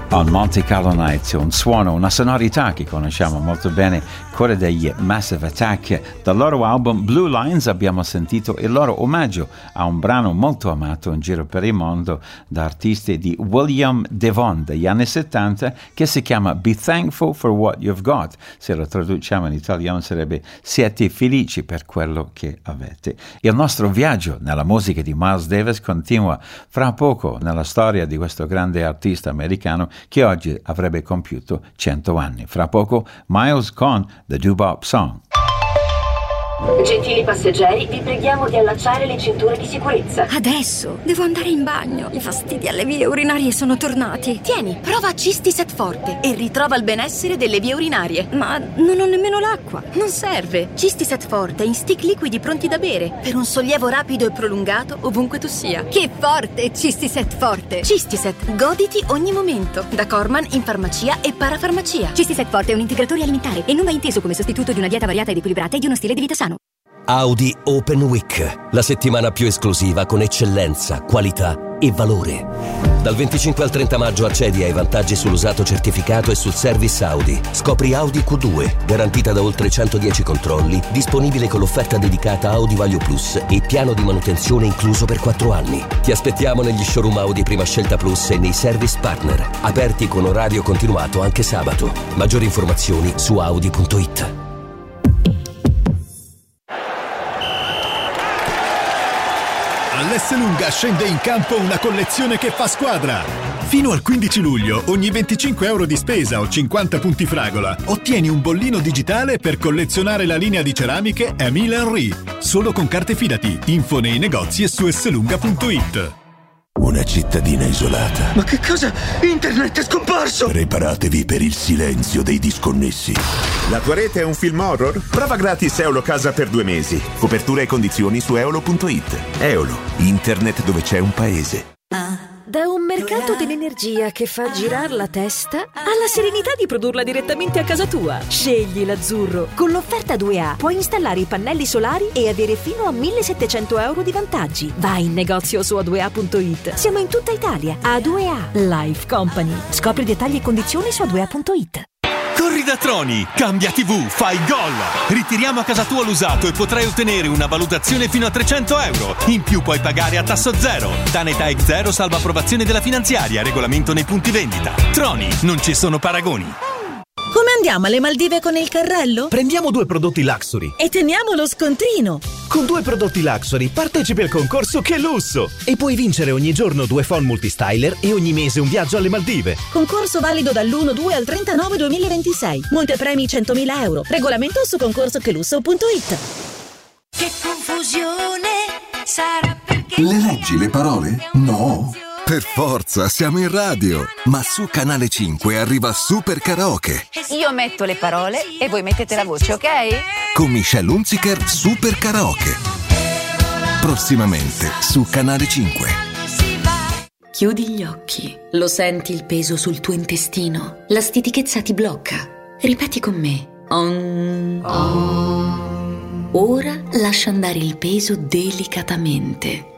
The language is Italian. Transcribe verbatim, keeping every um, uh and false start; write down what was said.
On Monte Carlo Nights, un suono, una sonorità che conosciamo molto bene, quella degli Massive Attack. Dal loro album Blue Lines abbiamo sentito il loro omaggio a un brano molto amato in giro per il mondo da artisti di William Devon degli anni settanta, che si chiama Be Thankful for What You've Got. Se lo traduciamo in italiano sarebbe siete felici per quello che avete. Il nostro viaggio nella musica di Miles Davis continua fra poco nella storia di questo grande artista americano che oggi avrebbe compiuto cento anni. Fra poco Miles con The Doo-Bop Song. Gentili passeggeri, vi preghiamo di allacciare le cinture di sicurezza. Adesso devo andare in bagno. I fastidi alle vie urinarie sono tornati. Tieni, prova Cistiset Forte e ritrova il benessere delle vie urinarie. Ma non ho nemmeno l'acqua. Non serve. Cistiset Forte in stick liquidi pronti da bere per un sollievo rapido e prolungato ovunque tu sia. Che forte Cistiset Forte! Cistiset, goditi ogni momento. Da Corman in farmacia e parafarmacia. Cistiset Forte è un integratore alimentare e non va inteso come sostituto di una dieta variata ed equilibrata e di uno stile di vita sano. Audi Open Week, la settimana più esclusiva con eccellenza, qualità e valore. Dal venticinque al trenta maggio accedi ai vantaggi sull'usato certificato e sul service Audi. Scopri Audi Q due, garantita da oltre centodieci controlli, disponibile con l'offerta dedicata Audi Vario Plus e piano di manutenzione incluso per quattro anni. Ti aspettiamo negli showroom Audi Prima Scelta Plus e nei service partner, aperti con orario continuato anche sabato. Maggiori informazioni su audi punto it. All'Esselunga scende in campo una collezione che fa squadra. Fino al quindici luglio, ogni venticinque euro di spesa o cinquanta punti fragola, ottieni un bollino digitale per collezionare la linea di ceramiche Emile Henry. Solo con carte Fidati. Info nei negozi e su esselunga punto it. Una cittadina isolata. Ma che cosa? Internet è scomparso! Preparatevi per il silenzio dei disconnessi. La tua rete è un film horror? Prova gratis Eolo Casa per due mesi. Copertura e condizioni su eolo punto it. Eolo, internet dove c'è un paese. Da un mercato dell'energia che fa girare la testa alla serenità di produrla direttamente a casa tua. Scegli l'Azzurro. Con l'offerta due A puoi installare i pannelli solari e avere fino a millesettecento euro di vantaggi. Vai in negozio su a due a punto it. Siamo in tutta Italia. A due A Life Company. Scopri dettagli e condizioni su a due a punto it. Corri da Troni, cambia tivù, fai gol. Ritiriamo a casa tua l'usato e potrai ottenere una valutazione fino a trecento euro. In più puoi pagare a tasso zero. Tanetà X zero salva approvazione della finanziaria, regolamento nei punti vendita. Troni, non ci sono paragoni. Come andiamo alle Maldive con il carrello? Prendiamo due prodotti Luxury e teniamo lo scontrino. Con due prodotti Luxury partecipi al concorso Che Lusso e puoi vincere ogni giorno due phon multistyler e ogni mese un viaggio alle Maldive. Concorso valido dall'uno due al trentanove duemilaventisei. Montepremi centomila euro. Regolamento su concorso che lusso punto it. Che confusione sarà perché... Le leggi le parole? No. Per forza, siamo in radio. Ma su Canale cinque arriva Super Karaoke. Io metto le parole e voi mettete la voce, ok? Con Michelle Hunziker, Super Karaoke. Prossimamente su Canale cinque. Chiudi gli occhi. Lo senti il peso sul tuo intestino? La stitichezza ti blocca. Ripeti con me. Om. Om. Ora lascia andare il peso delicatamente.